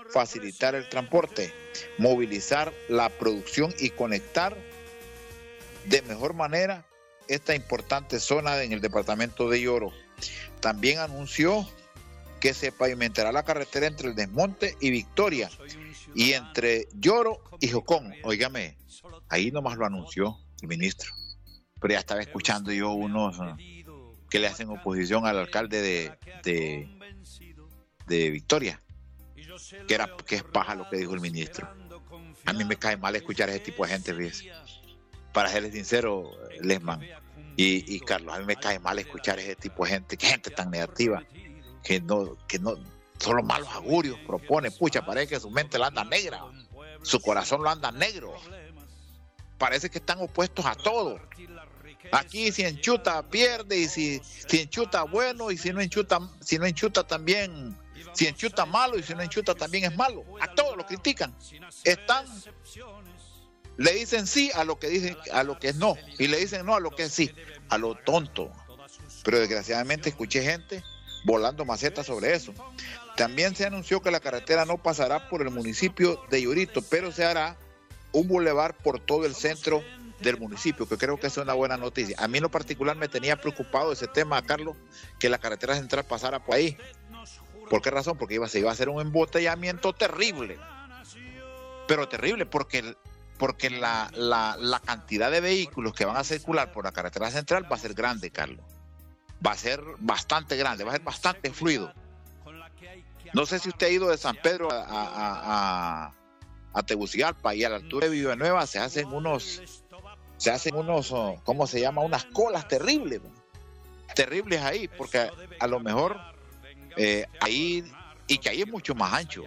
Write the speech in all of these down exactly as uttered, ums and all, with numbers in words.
facilitar el transporte, movilizar la producción y conectar de mejor manera esta importante zona en el departamento de Yoro. También anunció que se pavimentará la carretera entre el Desmonte y Victoria y entre Yoro y Jocón. Óigame, ahí nomás lo anunció el ministro. Pero ya estaba escuchando yo unos uh, que le hacen oposición al alcalde de, de, de Victoria, que, era, que es paja lo que dijo el ministro. A mí me cae mal escuchar a ese tipo de gente, ¿ves? Para serles sincero, Lesman y, y Carlos, a mí me cae mal escuchar a ese tipo de gente, que gente tan negativa, que no, que no, solo malos augurios propone. Pucha, parece que su mente la anda negra, su corazón lo anda negro. Parece que están opuestos a todo. Aquí si enchuta pierde, y si, si enchuta bueno, y si no enchuta, si no enchuta también, si enchuta malo, y si no enchuta también es malo. A todos lo critican. Están, le dicen sí a lo que dicen, a lo que es no, y le dicen no a lo que es sí, a lo tonto. Pero desgraciadamente escuché gente volando macetas sobre eso. También se anunció que la carretera no pasará por el municipio de Yorito, pero se hará un bulevar por todo el centro del municipio, que creo que es una buena noticia. A mí en lo particular me tenía preocupado ese tema, Carlos, que la carretera central pasara por ahí. ¿Por qué razón? Porque iba, se iba a hacer un embotellamiento terrible, pero terrible, porque, porque la, la, la cantidad de vehículos que van a circular por la carretera central va a ser grande, Carlos. Va a ser bastante grande, va a ser bastante fluido. No sé si usted ha ido de San Pedro a, a, a, a Tegucigalpa, y a la altura de Villanueva se hacen unos, se hacen unos, ¿cómo se llama? Unas colas terribles, terribles ahí, porque a, a lo mejor eh, ahí, y que ahí es mucho más ancho,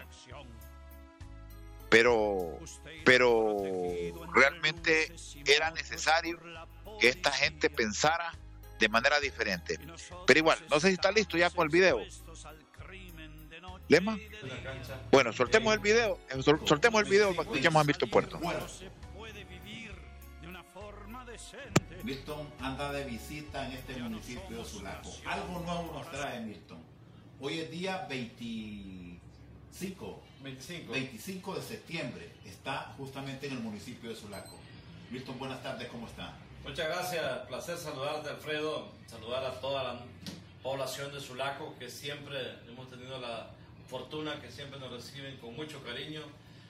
pero, pero realmente era necesario que esta gente pensara de manera diferente. Pero igual, no sé si está listo ya con el video. ¿Lema? Bueno, soltemos el video, sol, soltemos el video para que escuchemos a Milton Puerto. Bueno, Milton anda de visita en este municipio de Sulaco. Algo nuevo nos trae Milton. Hoy es día veinticinco, veinticinco. veinticinco de septiembre. Está justamente en el municipio de Sulaco. Milton, buenas tardes, ¿cómo está? Muchas gracias, placer saludarte, Alfredo, saludar a toda la población de Sulaco, que siempre hemos tenido la fortuna, que siempre nos reciben con mucho cariño.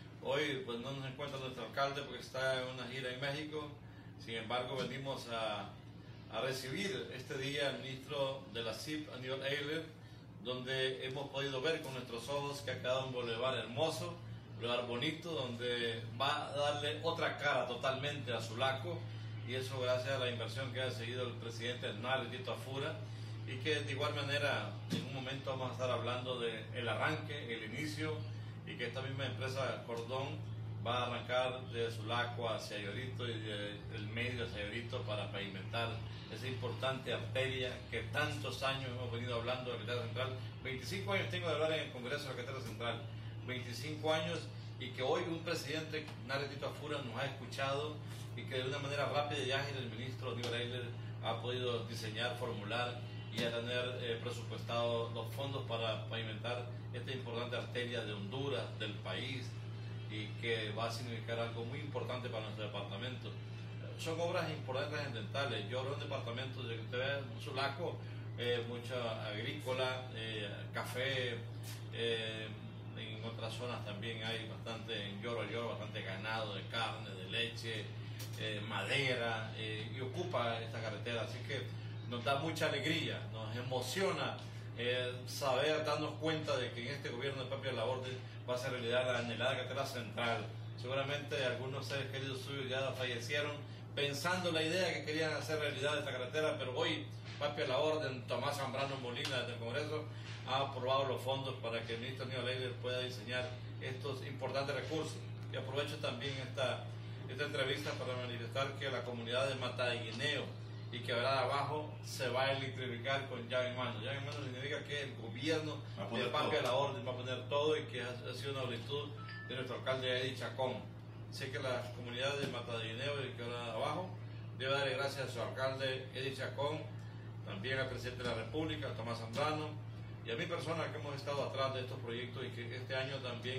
Hoy pues no nos encuentra nuestro alcalde porque está en una gira en México. Sin embargo, venimos a, a recibir este día al ministro de la C I P, Aníbal Ayler, donde hemos podido ver con nuestros ojos que ha quedado un bulevar hermoso, un bulevar bonito, donde va a darle otra cara totalmente a Sulaco, y eso gracias a la inversión que ha seguido el presidente Hernán Tito Afura, y que de igual manera en un momento vamos a estar hablando del arranque, el inicio, y que esta misma empresa Cordón va a arrancar de Sulaco hacia Yorito y del medio hacia Yorito para pavimentar esa importante arteria que tantos años hemos venido hablando de la carretera central. veinticinco años tengo de hablar en el Congreso de la carretera central, veinticinco años, y que hoy un presidente, Hernán Tito Afura, nos ha escuchado, y que de una manera rápida y ágil el ministro Aníbal Ayler ha podido diseñar, formular y a tener eh, presupuestado los fondos para pavimentar esta importante arteria de Honduras, del país, y que va a significar algo muy importante para nuestro departamento. Son obras importantes trascendentales. Yo hablo de un departamento de que usted ve Sulaco, eh, mucha agrícola, eh, café, eh, en otras zonas también hay bastante, en Yoro Yoro, bastante ganado de carne, de leche, eh, madera, eh, y ocupa esta carretera, así que nos da mucha alegría, nos emociona eh, saber, darnos cuenta de que en este gobierno de Papi Laborde va a ser realidad la anhelada carretera central. Seguramente algunos seres queridos suyos ya fallecieron pensando la idea que querían hacer realidad de esta carretera, pero hoy Papi Laborde, Tomás Zambrano Molina del Congreso, ha aprobado los fondos para que el ministro Aníbal Ayler pueda diseñar estos importantes recursos. Y aprovecho también esta, esta entrevista para manifestar que la comunidad de Mataguineo y Quebrada Abajo se va a electrificar con llave en mano. Llave en mano significa que el gobierno de Papi Laborde va a poner todo, y que ha, ha sido una solicitud de nuestro alcalde Eddie Chacón. Sé que la comunidad de Mataguineo y Quebrada Abajo debe darle gracias a su alcalde Eddie Chacón, también al presidente de la República, Tomás Zambrano, y a mi persona, que hemos estado atrás de estos proyectos, y que este año también